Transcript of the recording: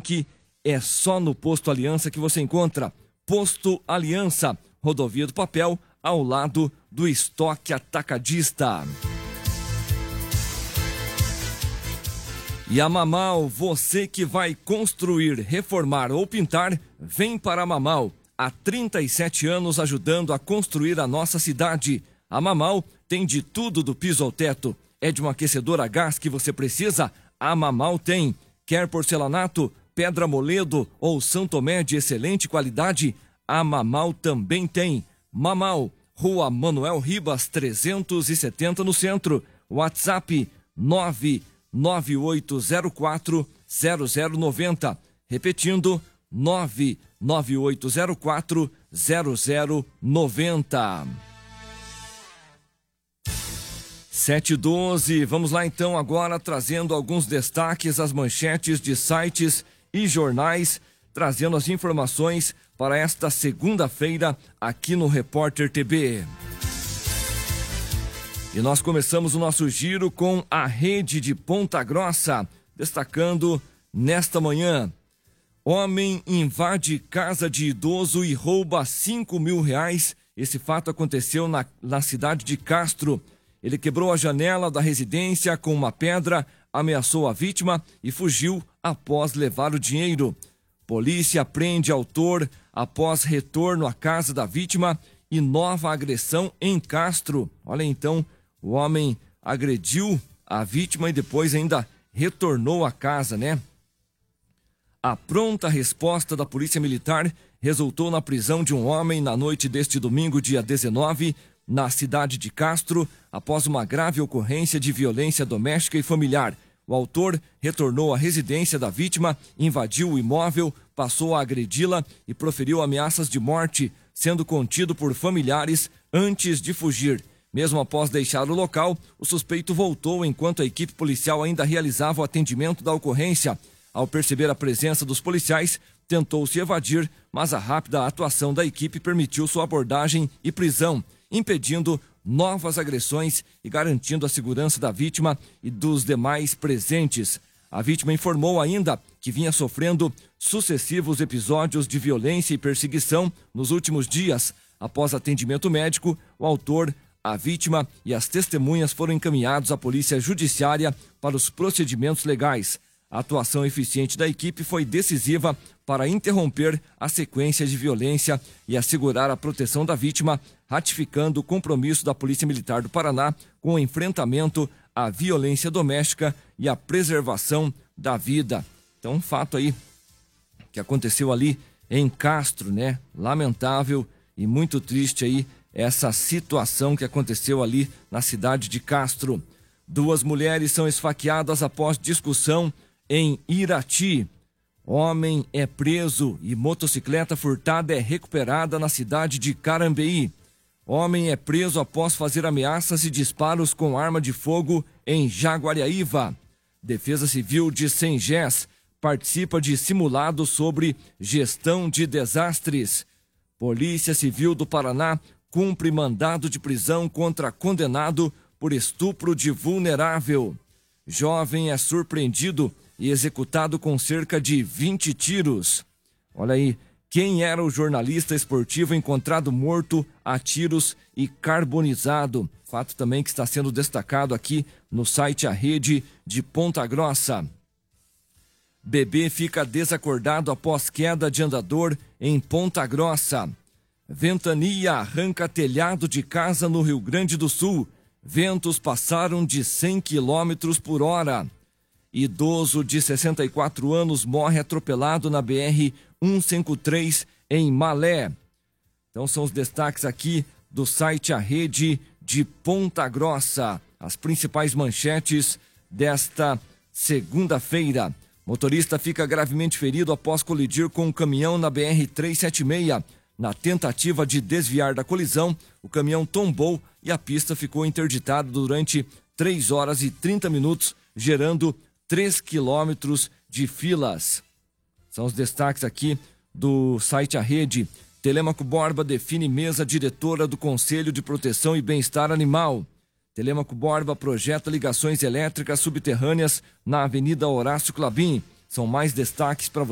Link é só no Posto Aliança que você encontra. Posto Aliança, Rodovia do Papel, ao lado do Estoque Atacadista. E a Mamal, você que vai construir, reformar ou pintar, vem para a Mamal. Há 37 anos ajudando a construir a nossa cidade. A Mamal tem de tudo do piso ao teto. É de um aquecedor a gás que você precisa? A Mamal tem. Quer porcelanato, pedra moledo ou São Tomé de excelente qualidade? A Mamal também tem. Mamal, Rua Manuel Ribas, 370 no centro. WhatsApp 998040090. Repetindo, 998040090. 7h12, vamos lá então agora trazendo alguns destaques, as manchetes de sites e jornais, trazendo as informações para esta segunda-feira aqui no Repórter TB. E nós começamos o nosso giro com a rede de Ponta Grossa, destacando nesta manhã: homem invade casa de idoso e rouba R$5.000. Esse fato aconteceu na cidade de Castro. Ele quebrou a janela da residência com uma pedra, ameaçou a vítima e fugiu após levar o dinheiro. Polícia prende autor após retorno à casa da vítima e nova agressão em Castro. Olha então, o homem agrediu a vítima e depois ainda retornou à casa, né? A pronta resposta da Polícia Militar resultou na prisão de um homem na noite deste domingo, dia 19, na cidade de Castro, após uma grave ocorrência de violência doméstica e familiar. O autor retornou à residência da vítima, invadiu o imóvel, passou a agredi-la e proferiu ameaças de morte, sendo contido por familiares antes de fugir. Mesmo após deixar o local, o suspeito voltou enquanto a equipe policial ainda realizava o atendimento da ocorrência. Ao perceber a presença dos policiais, tentou se evadir, mas a rápida atuação da equipe permitiu sua abordagem e prisão, impedindo novas agressões e garantindo a segurança da vítima e dos demais presentes. A vítima informou ainda que vinha sofrendo sucessivos episódios de violência e perseguição nos últimos dias. Após atendimento médico, o autor, a vítima e as testemunhas foram encaminhados à Polícia Judiciária para os procedimentos legais. A atuação eficiente da equipe foi decisiva para interromper a sequência de violência e assegurar a proteção da vítima, ratificando o compromisso da Polícia Militar do Paraná com o enfrentamento à violência doméstica e a preservação da vida. Então, um fato aí que aconteceu ali em Castro, né? Lamentável e muito triste aí essa situação que aconteceu ali na cidade de Castro. 2 mulheres são esfaqueadas após discussão em Irati. Homem é preso e motocicleta furtada é recuperada na cidade de Carambeí. Homem é preso após fazer ameaças e disparos com arma de fogo em Jaguariaíva. Defesa Civil de Sengés participa de simulado sobre gestão de desastres. Polícia Civil do Paraná cumpre mandado de prisão contra condenado por estupro de vulnerável. Jovem é surpreendido e executado com cerca de 20 tiros. Olha aí, quem era o jornalista esportivo encontrado morto a tiros e carbonizado? Fato também que está sendo destacado aqui no site A Rede de Ponta Grossa. Bebê fica desacordado após queda de andador em Ponta Grossa. Ventania arranca telhado de casa no Rio Grande do Sul. Ventos passaram de 100 km por hora. Idoso de 64 anos morre atropelado na BR-153 em Malé. Então são os destaques aqui do site A Rede de Ponta Grossa. As principais manchetes desta segunda-feira. Motorista fica gravemente ferido após colidir com um caminhão na BR-376. Na tentativa de desviar da colisão, o caminhão tombou e a pista ficou interditada durante 3 horas e 30 minutos, gerando 3 quilômetros de filas. São os destaques aqui do site A Rede. Telêmaco Borba define mesa diretora do Conselho de Proteção e Bem-Estar Animal. Telêmaco Borba projeta ligações elétricas subterrâneas na Avenida Horácio Clabin. São mais destaques para você.